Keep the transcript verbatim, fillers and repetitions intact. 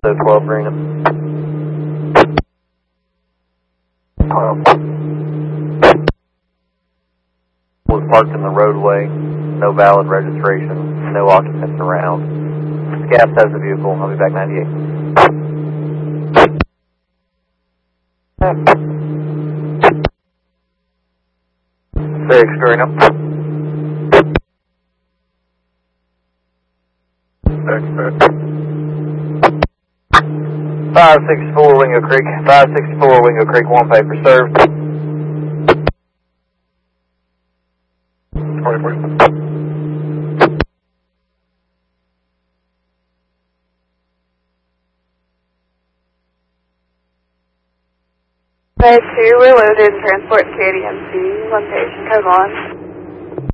So twelve Green. Was parked in the roadway, no valid registration, no occupants around. Scaps has the vehicle. I'll be back ninety-eight. Six Green. five sixty-four Wingo Creek, five sixty-four Wingo Creek, one paper served. Bay two, we're loaded in transport K D M C, location code one.